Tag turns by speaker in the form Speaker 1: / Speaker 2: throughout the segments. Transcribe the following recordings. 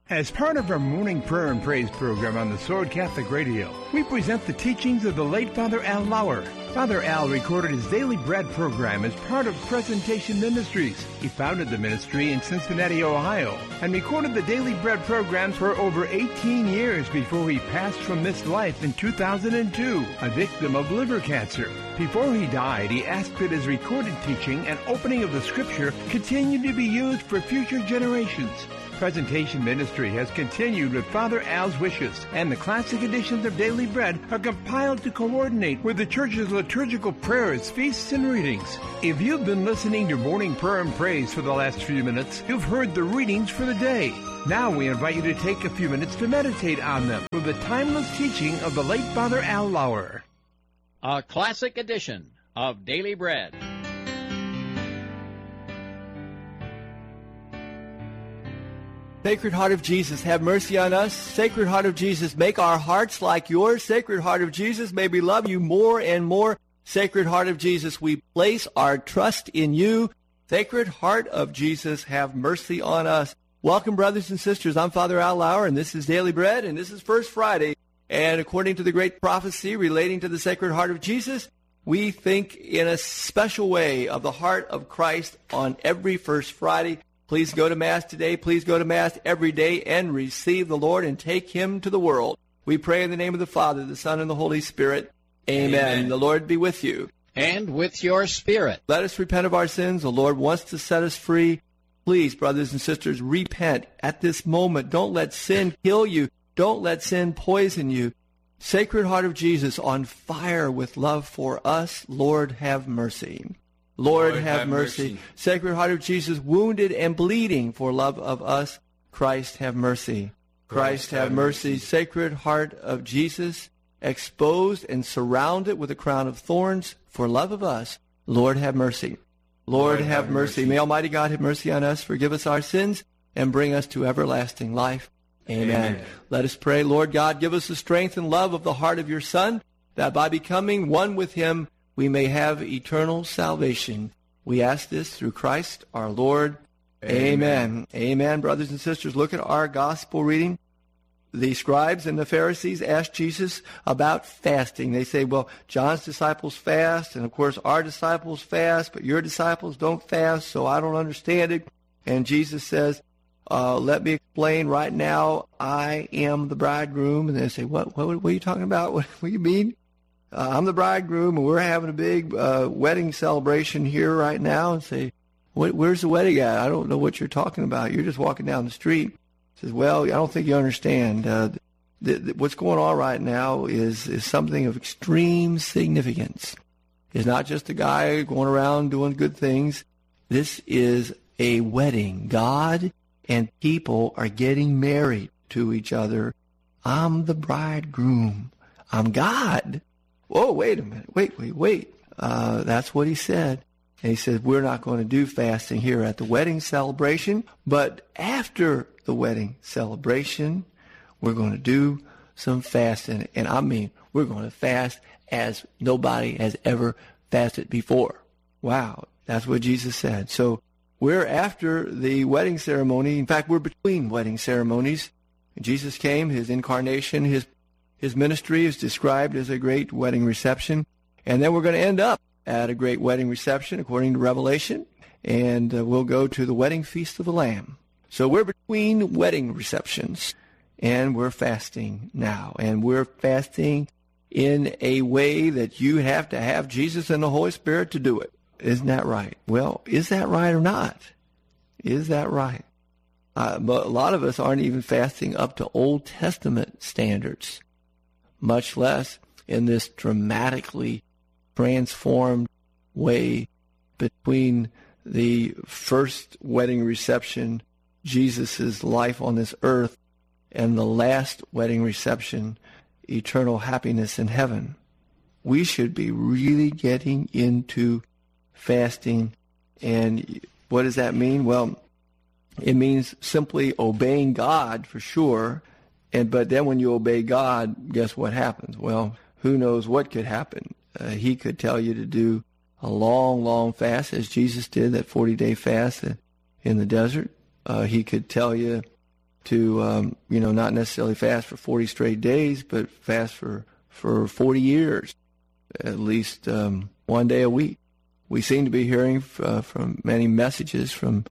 Speaker 1: As part of our morning prayer and praise program on the Sword Catholic Radio, we present the teachings of the late Father Al Lauer. Father Al recorded his Daily Bread program as part of Presentation Ministries. He founded the ministry in Cincinnati, Ohio, and recorded the Daily Bread programs for over 18 years before he passed from this life in 2002, a victim of liver cancer. Before he died, he asked that his recorded teaching and opening of the Scripture continue to be used for future generations. Presentation Ministry has continued with Father Al's wishes, and the classic editions of Daily Bread are compiled to coordinate with the Church's liturgical prayers, feasts, and readings. If you've been listening to Morning Prayer and Praise for the last few minutes, you've heard the readings for the day. Now we invite you to take a few minutes to meditate on them with the timeless teaching of the late Father Al Lauer.
Speaker 2: A classic edition of Daily Bread.
Speaker 3: Sacred Heart of Jesus, have mercy on us. Sacred Heart of Jesus, make our hearts like yours. Sacred Heart of Jesus, may we love you more and more. Sacred Heart of Jesus, we place our trust in you. Sacred Heart of Jesus, have mercy on us. Welcome, brothers and sisters. I'm Father Al Lauer, and this is Daily Bread, and this is First Friday. And according to the great prophecy relating to the Sacred Heart of Jesus, we think in a special way of the heart of Christ on every First Friday. Please go to Mass today. Please go to Mass every day and receive the Lord and take him to the world. We pray in the name of the Father, the Son, and the Holy Spirit. Amen. The Lord be with you.
Speaker 2: And with your spirit.
Speaker 3: Let us repent of our sins. The Lord wants to set us free. Please, brothers and sisters, repent at this moment. Don't let sin kill you. Don't let sin poison you. Sacred Heart of Jesus, on fire with love for us, Lord, have mercy. Lord, have mercy. Sacred Heart of Jesus, wounded and bleeding for love of us, Christ, have mercy. Christ, have mercy. Sacred Heart of Jesus, exposed and surrounded with a crown of thorns for love of us, Lord, have mercy. Lord, have mercy. May Almighty God have mercy on us, forgive us our sins, and bring us to everlasting life. Amen. Let us pray. Lord God, give us the strength and love of the heart of your Son, that by becoming one with him, we may have eternal salvation. We ask this through Christ our Lord. Amen. Amen. Brothers and sisters, look at our gospel reading. The scribes and the Pharisees asked Jesus about fasting. They say, well, John's disciples fast, and of course our disciples fast, but your disciples don't fast, so I don't understand it. And Jesus says, let me explain right now, I am the bridegroom. And they say, what are you talking about? What do you mean? I'm the bridegroom, and we're having a big wedding celebration here right now. And say, where's the wedding at? I don't know what you're talking about. You're just walking down the street. He says, well, I don't think you understand. What's going on right now is something of extreme significance. It's not just a guy going around doing good things. This is a wedding. God and people are getting married to each other. I'm the bridegroom. I'm God. Whoa, wait a minute. Wait. That's what he said. And he said, we're not going to do fasting here at the wedding celebration, but after the wedding celebration, we're going to do some fasting. And I mean, we're going to fast as nobody has ever fasted before. Wow, that's what Jesus said. So we're after the wedding ceremony. In fact, we're between wedding ceremonies. Jesus came, his incarnation, his ministry is described as a great wedding reception. And then we're going to end up at a great wedding reception, according to Revelation. And we'll go to the wedding feast of the Lamb. So we're between wedding receptions, and we're fasting now. And we're fasting in a way that you have to have Jesus and the Holy Spirit to do it. Isn't that right? Well, is that right or not? Is that right? But a lot of us aren't even fasting up to Old Testament standards, much less in this dramatically transformed way between the first wedding reception, Jesus' life on this earth, and the last wedding reception, eternal happiness in heaven. We should be really getting into fasting. And what does that mean? Well, it means simply obeying God for sure. But then when you obey God, guess what happens? Well, who knows what could happen? He could tell you to do a long, long fast, as Jesus did, that 40-day fast in the desert. He could tell you to not necessarily fast for 40 straight days, but fast for 40 years, at least 1 day a week. We seem to be hearing from many messages from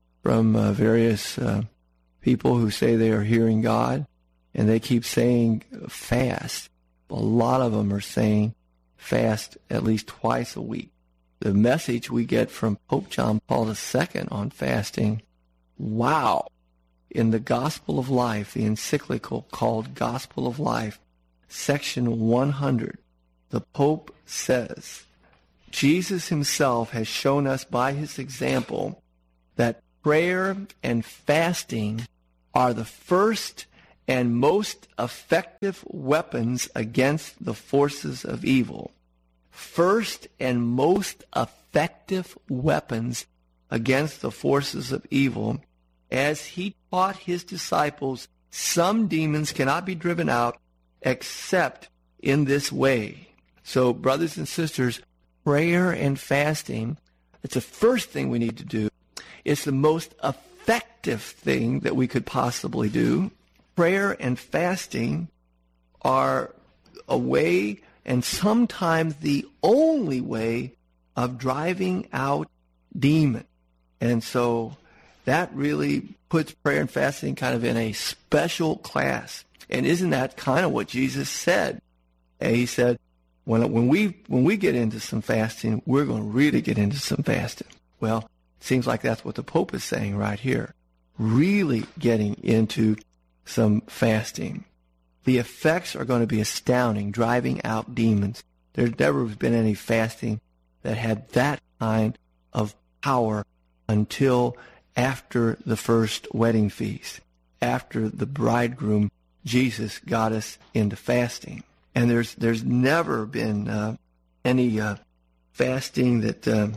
Speaker 3: various people who say they are hearing God, and they keep saying fast. A lot of them are saying fast at least twice a week. The message we get from Pope John Paul II on fasting, wow. In the Gospel of Life, the encyclical called Gospel of Life, section 100, the Pope says, Jesus himself has shown us by his example that prayer and fasting are the first and most effective weapons against the forces of evil. First and most effective weapons against the forces of evil. As he taught his disciples, some demons cannot be driven out except in this way. So, brothers and sisters, prayer and fasting, it's the first thing we need to do. It's the most effective thing that we could possibly do. Prayer and fasting are a way, and sometimes the only way, of driving out demons. And so that really puts prayer and fasting kind of in a special class. And isn't that kind of what Jesus said? And he said, when we get into some fasting, we're going to really get into some fasting. Well, it seems like that's what the Pope is saying right here. Really getting into some fasting. The effects are going to be astounding, driving out demons. There's never been any fasting that had that kind of power until after the first wedding feast, after the bridegroom, Jesus, got us into fasting. And there's never been any fasting that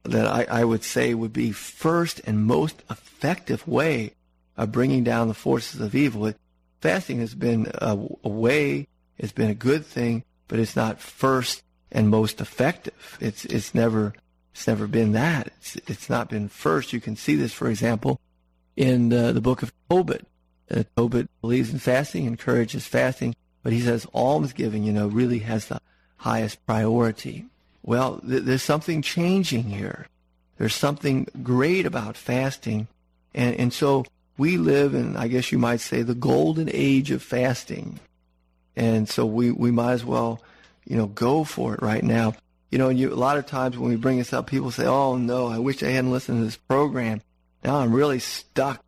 Speaker 3: I would say would be first and most effective way of bringing down the forces of evil. Fasting has been a way, it's been a good thing, but it's not first and most effective. It's never been that. It's not been first. You can see this, for example, in the book of Tobit. Tobit believes in fasting, encourages fasting, but he says almsgiving, really has the highest priority. Well, there's something changing here. There's something great about fasting, and so we live in, I guess you might say, the golden age of fasting. And so we might as well, go for it right now. And a lot of times when we bring this up, people say, oh, no, I wish I hadn't listened to this program. Now I'm really stuck.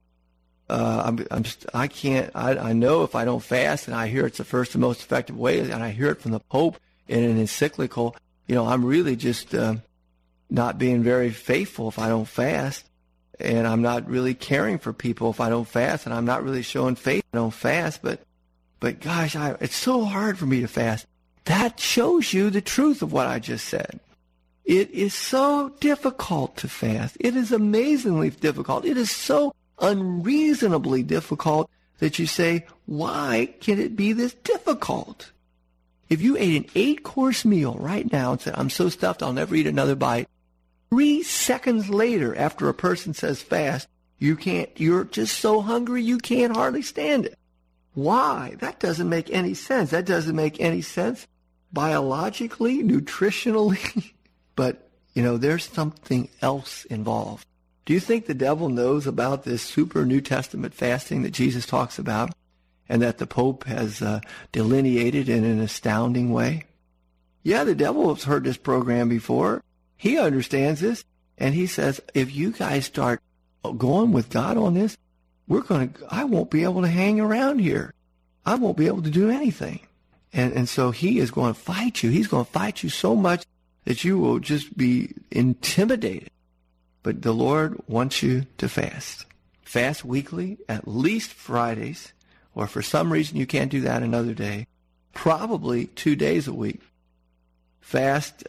Speaker 3: I can't, I know if I don't fast, and I hear it's the first and most effective way, and I hear it from the Pope in an encyclical, I'm really just not being very faithful if I don't fast. And I'm not really caring for people if I don't fast, and I'm not really showing faith if I don't fast. But gosh, it's so hard for me to fast. That shows you the truth of what I just said. It is so difficult to fast. It is amazingly difficult. It is so unreasonably difficult that you say, why can it be this difficult? If you ate an 8-course meal right now and said, I'm so stuffed I'll never eat another bite, 3 seconds later, after a person says fast, you're just so hungry you can't hardly stand it. Why? That doesn't make any sense. That doesn't make any sense biologically, nutritionally. But, there's something else involved. Do you think the devil knows about this super New Testament fasting that Jesus talks about and that the Pope has delineated in an astounding way? Yeah, the devil has heard this program before. He understands this, and he says, if you guys start going with God on this, I won't be able to hang around here. I won't be able to do anything. And so he is going to fight you. He's going to fight you so much that you will just be intimidated. But the Lord wants you to fast. Fast weekly, at least Fridays, or for some reason you can't do that another day, probably 2 days a week. Fast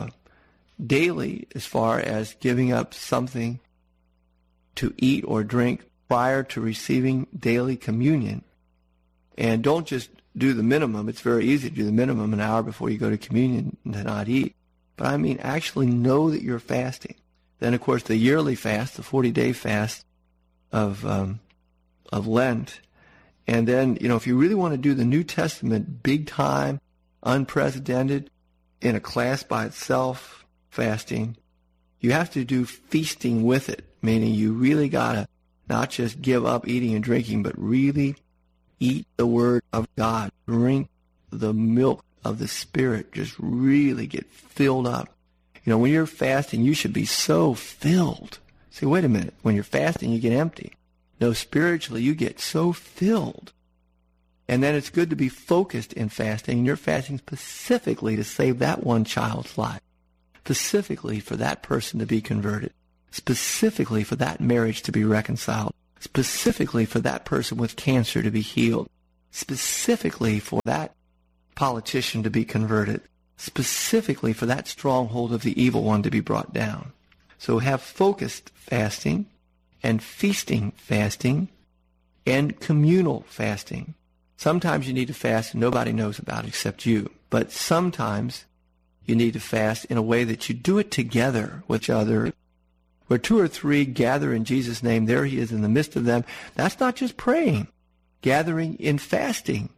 Speaker 3: daily as far as giving up something to eat or drink prior to receiving daily communion. And don't just do the minimum. It's very easy to do the minimum an hour before you go to communion and to not eat. But I mean actually know that you're fasting. Then, of course, the yearly fast, the 40-day fast of of Lent. And then, if you really want to do the New Testament big time, unprecedented, in a class by itself, fasting, you have to do feasting with it, meaning you really got to not just give up eating and drinking, but really eat the Word of God, drink the milk of the Spirit, just really get filled up. When you're fasting, you should be so filled. See, wait a minute. When you're fasting, you get empty. No, spiritually, you get so filled. And then it's good to be focused in fasting. And you're fasting specifically to save that one child's life, specifically for that person to be converted, specifically for that marriage to be reconciled, specifically for that person with cancer to be healed, specifically for that politician to be converted, specifically for that stronghold of the evil one to be brought down. So have focused fasting and feasting fasting and communal fasting. Sometimes you need to fast and nobody knows about it except you. But sometimes you need to fast in a way that you do it together with each other. Where 2 or 3 gather in Jesus' name, there he is in the midst of them. That's not just praying. Gathering in fasting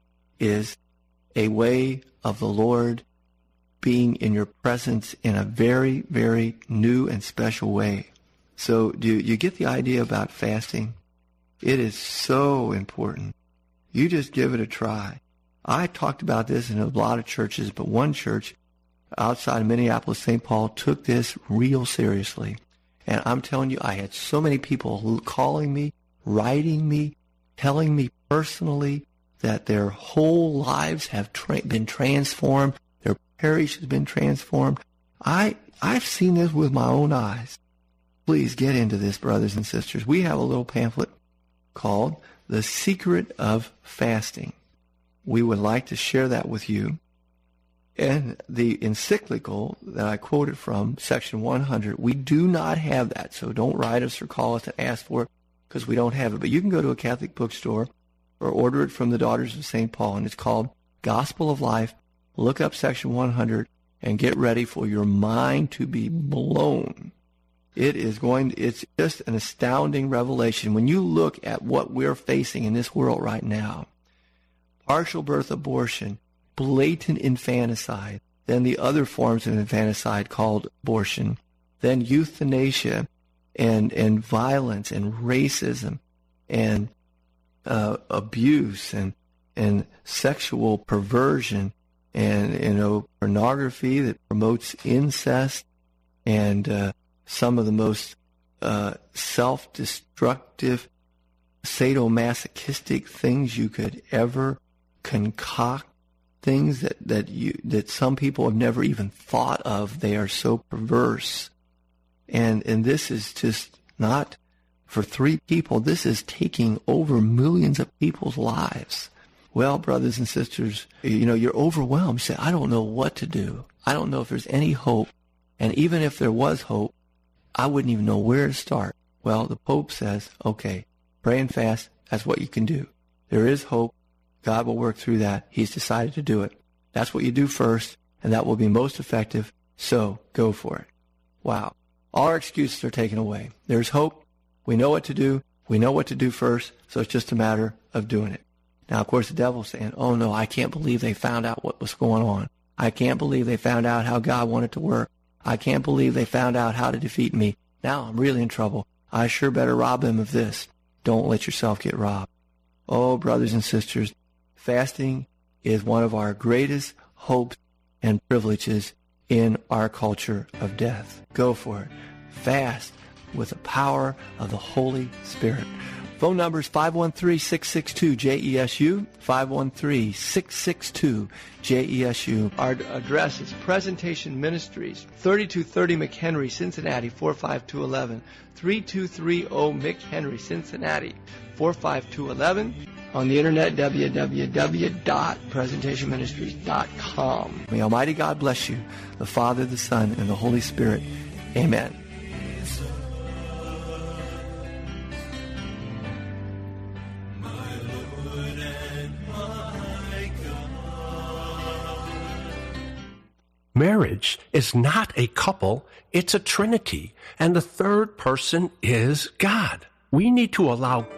Speaker 3: is a way of the Lord being in your presence in a very, very new and special way. So do you get the idea about fasting? It is so important. You just give it a try. I talked about this in a lot of churches, but one church outside of Minneapolis, St. Paul, took this real seriously. And I'm telling you, I had so many people calling me, writing me, telling me personally that their whole lives have been transformed. Their parish has been transformed. I've seen this with my own eyes. Please get into this, brothers and sisters. We have a little pamphlet called The Secret of Fasting. We would like to share that with you. And the encyclical that I quoted from, section 100, we do not have that. So don't write us or call us and ask for it because we don't have it. But you can go to a Catholic bookstore or order it from the Daughters of St. Paul. And it's called Gospel of Life. Look up section 100 and get ready for your mind to be blown. It's just an astounding revelation. When you look at what we're facing in this world right now, partial birth abortion, blatant infanticide, then the other forms of infanticide called abortion, then euthanasia and violence and racism and abuse and sexual perversion and pornography that promotes incest and some of the most self-destructive, sadomasochistic things you could ever concoct, things that some people have never even thought of. They are so perverse. And this is just not for 3 people. This is taking over millions of people's lives. Well, brothers and sisters, you're overwhelmed. You say, I don't know what to do. I don't know if there's any hope. And even if there was hope, I wouldn't even know where to start. Well, the Pope says, okay, pray and fast. That's what you can do. There is hope. God will work through that. He's decided to do it. That's what you do first, and that will be most effective. So go for it. Wow. All our excuses are taken away. There's hope. We know what to do. We know what to do first, so it's just a matter of doing it. Now, of course, the devil's saying, oh, no, I can't believe they found out what was going on. I can't believe they found out how God wanted to work. I can't believe they found out how to defeat me. Now I'm really in trouble. I sure better rob them of this. Don't let yourself get robbed. Oh, brothers and sisters, fasting is one of our greatest hopes and privileges in our culture of death. Go for it. Fast with the power of the Holy Spirit. Phone number is 513-662-JESU, 513-662-JESU. Our address is Presentation Ministries, 3230 McHenry, Cincinnati, 45211, 3230 McHenry, Cincinnati, 45211. On the internet, www.presentationministries.com. May Almighty God bless you, the Father, the Son, and the Holy Spirit. Amen.
Speaker 4: Marriage is not a couple, it's a trinity, and the third person is God. We need to allow God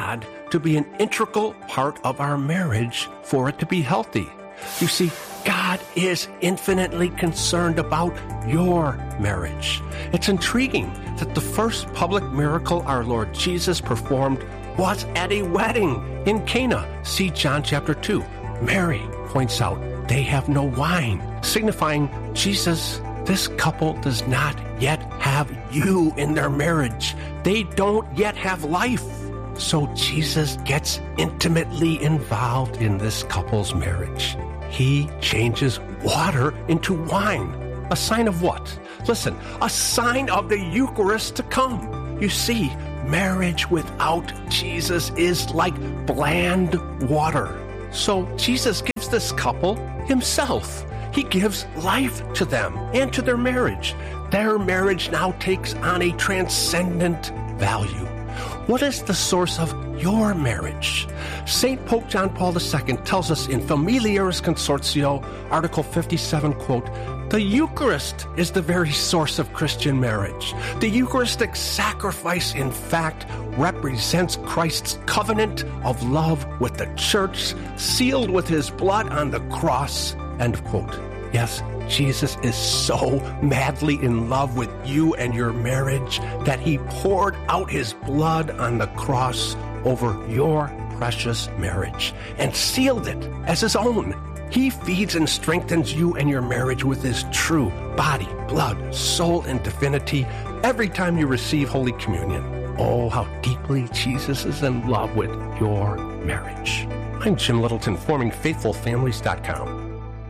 Speaker 4: God to be an integral part of our marriage for it to be healthy. You see, God is infinitely concerned about your marriage. It's intriguing that the first public miracle our Lord Jesus performed was at a wedding in Cana. See John chapter 2. Mary points out they have no wine, signifying, Jesus, this couple does not yet have you in their marriage. They don't yet have life. So Jesus gets intimately involved in this couple's marriage. He changes water into wine. A sign of what? Listen, a sign of the Eucharist to come. You see, marriage without Jesus is like bland water. So Jesus gives this couple himself. He gives life to them and to their marriage. Their marriage now takes on a transcendent value. What is the source of your marriage? St. Pope John Paul II tells us in Familiaris Consortio, Article 57, quote, the Eucharist is the very source of Christian marriage. The Eucharistic sacrifice, in fact, represents Christ's covenant of love with the church, sealed with his blood on the cross, end of quote. Yes, Jesus is so madly in love with you and your marriage that he poured out his blood on the cross over your precious marriage and sealed it as his own. He feeds and strengthens you and your marriage with his true body, blood, soul, and divinity every time you receive Holy Communion. Oh, how deeply Jesus is in love with your marriage. I'm Jim Littleton, formingfaithfulfamilies.com.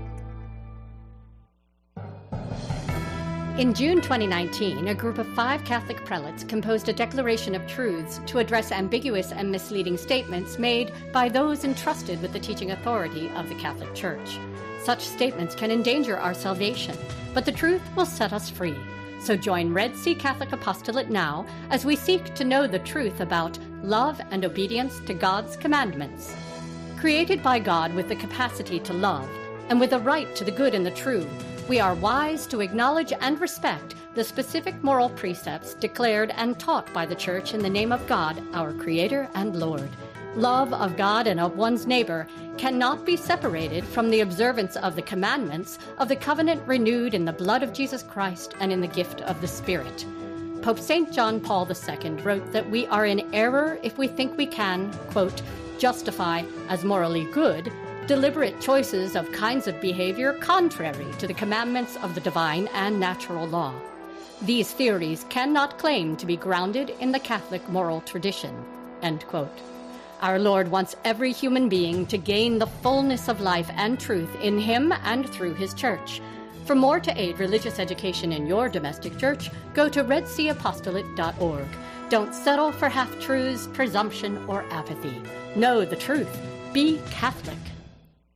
Speaker 5: In June 2019, a group of 5 Catholic prelates composed a declaration of truths to address ambiguous and misleading statements made by those entrusted with the teaching authority of the Catholic Church. Such statements can endanger our salvation, but the truth will set us free. So join Red Sea Catholic Apostolate now as we seek to know the truth about love and obedience to God's commandments. Created by God with the capacity to love and with a right to the good and the true, we are wise to acknowledge and respect the specific moral precepts declared and taught by the Church in the name of God, our Creator and Lord. Love of God and of one's neighbor cannot be separated from the observance of the commandments of the covenant renewed in the blood of Jesus Christ and in the gift of the Spirit. Pope St. John Paul II wrote that we are in error if we think we can, quote, justify as morally good deliberate choices of kinds of behavior contrary to the commandments of the divine and natural law. These theories cannot claim to be grounded in the Catholic moral tradition, end quote. Our Lord wants every human being to gain the fullness of life and truth in him and through his church. For more to aid religious education in your domestic church, go to redseaapostolate.org. Don't settle for half-truths, presumption, or apathy. Know the truth. Be Catholic.